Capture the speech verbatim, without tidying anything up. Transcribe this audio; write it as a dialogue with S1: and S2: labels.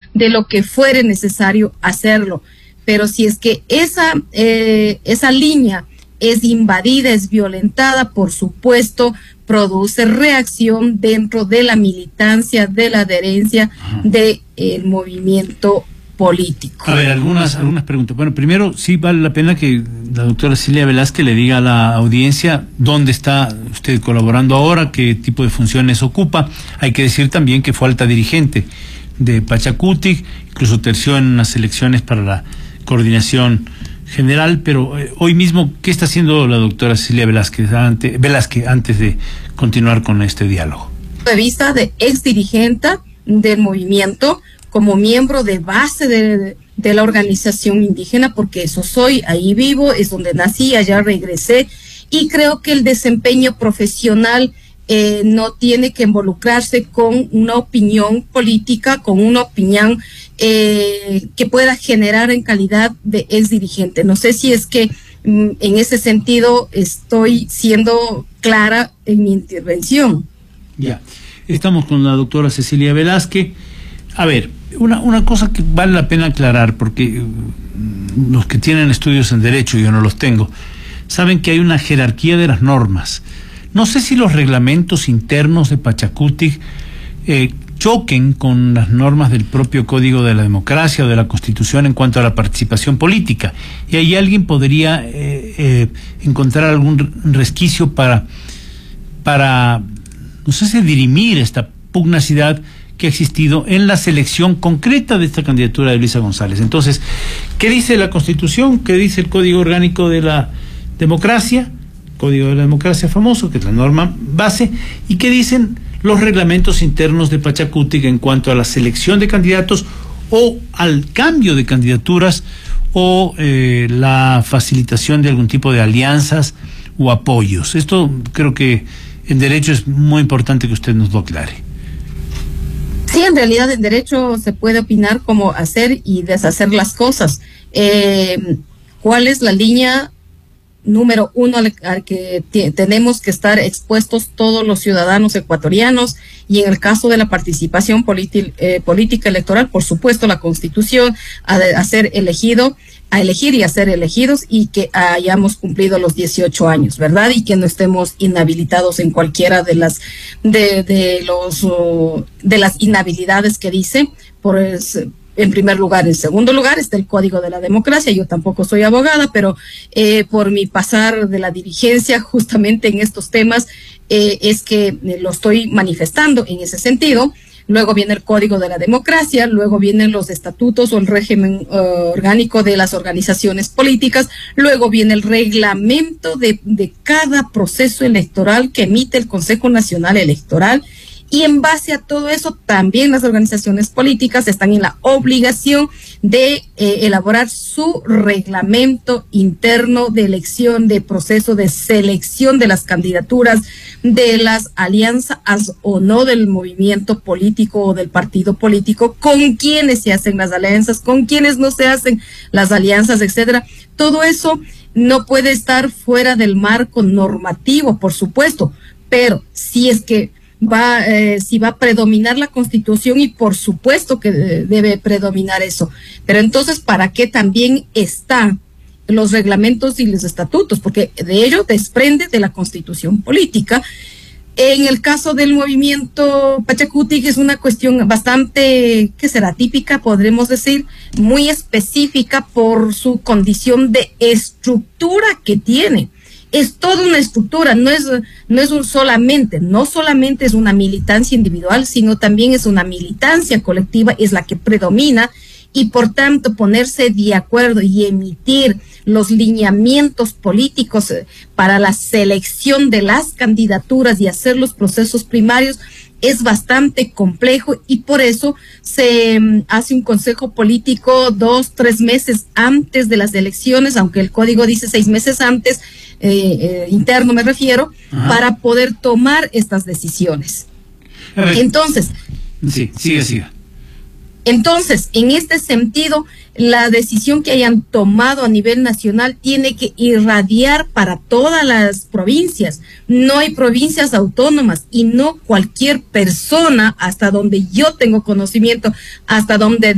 S1: de lo que fuere necesario hacerlo. Pero si es que esa, eh, esa línea es invadida, es violentada, por supuesto, produce reacción dentro de la militancia, de la adherencia del movimiento político.
S2: A ver, algunas, algunas preguntas. Bueno, primero, sí vale la pena que la doctora Cecilia Velázquez le diga a la audiencia dónde está usted colaborando ahora, qué tipo de funciones ocupa. Hay que decir también que fue alta dirigente de Pachacutic, incluso terció en unas elecciones para la coordinación general, pero eh, hoy mismo, ¿qué está haciendo la doctora Cecilia Velázquez, ante, Velázquez antes de continuar con este diálogo?
S1: De vista de ex dirigente del movimiento, como miembro de base de, de la organización indígena, porque eso soy, ahí vivo, es donde nací, allá regresé, y creo que el desempeño profesional eh, no tiene que involucrarse con una opinión política, con una opinión eh, que pueda generar en calidad de ex dirigente. No sé si es que mm, en ese sentido estoy siendo clara en mi intervención.
S2: Ya, estamos con la doctora Cecilia Velázquez. A ver, una, una cosa que vale la pena aclarar, porque uh, los que tienen estudios en Derecho, yo no los tengo, saben que hay una jerarquía de las normas. No sé si los reglamentos internos de Pachacutic eh, choquen con las normas del propio Código de la Democracia o de la Constitución en cuanto a la participación política. Y ahí alguien podría eh, eh, encontrar algún resquicio para, para, no sé si dirimir esta pugnacidad que ha existido en la selección concreta de esta candidatura de Luisa González. Entonces, ¿qué dice la Constitución? ¿Qué dice el Código Orgánico de la Democracia? Código de la Democracia famoso, que es la norma base, y qué dicen los reglamentos internos de Pachacutic en cuanto a la selección de candidatos o al cambio de candidaturas o eh, la facilitación de algún tipo de alianzas o apoyos. Esto creo que en Derecho es muy importante que usted nos lo aclare.
S1: Sí, en realidad en Derecho se puede opinar cómo hacer y deshacer las cosas. Eh, ¿Cuál es la línea número uno al, al que tenemos que estar expuestos todos los ciudadanos ecuatorianos? Y en el caso de la participación eh, política electoral, por supuesto, la Constitución, a, a ser elegido, a elegir y a ser elegidos, y que hayamos cumplido los dieciocho años, ¿verdad? Y que no estemos inhabilitados en cualquiera de las de, de los uh, de las inhabilidades que dice. Por es, en primer lugar. En segundo lugar está el Código de la Democracia. Yo tampoco soy abogada, pero eh, por mi pasar de la dirigencia justamente en estos temas eh, es que eh, lo estoy manifestando en ese sentido. Luego viene el Código de la Democracia, luego vienen los estatutos o el régimen uh, orgánico de las organizaciones políticas, luego viene el reglamento de, de cada proceso electoral que emite el Consejo Nacional Electoral. Y en base a todo eso, también las organizaciones políticas están en la obligación de eh, elaborar su reglamento interno de elección, de proceso de selección de las candidaturas, de las alianzas o no del movimiento político o del partido político, con quienes se hacen las alianzas, con quienes no se hacen las alianzas, etcétera. Todo eso no puede estar fuera del marco normativo, por supuesto, pero si es que va eh, si va a predominar la Constitución, y por supuesto que debe predominar eso, pero entonces ¿para qué también están los reglamentos y los estatutos? Porque de ello desprende de la Constitución política. En el caso del movimiento Pachacutic es una cuestión bastante, ¿qué será? Típica, podremos decir, muy específica por su condición de estructura que tiene. Es toda una estructura, no es, no es un solamente, no solamente es una militancia individual, sino también es una militancia colectiva, es la que predomina, y por tanto ponerse de acuerdo y emitir los lineamientos políticos para la selección de las candidaturas y hacer los procesos primarios es bastante complejo, y por eso se um, hace un consejo político dos, tres meses antes de las elecciones, aunque el código dice seis meses antes, eh, eh, interno me refiero, Ajá. para poder tomar estas decisiones. Entonces,
S2: sí, sigue, sigue.
S1: Entonces, en este sentido, la decisión que hayan tomado a nivel nacional tiene que irradiar para todas las provincias. No hay provincias autónomas, y no cualquier persona, hasta donde yo tengo conocimiento, hasta donde